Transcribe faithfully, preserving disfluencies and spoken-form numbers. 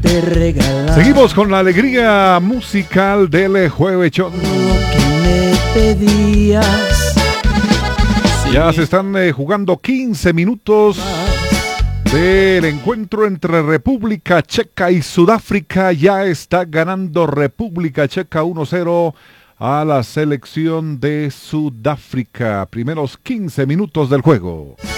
te regalar. Seguimos con la alegría musical del Juevechón. Lo que me pedías. Ya se están eh, jugando quince minutos del encuentro entre República Checa y Sudáfrica. Ya está ganando República Checa uno cero a la selección de Sudáfrica. Primeros quince minutos del juego.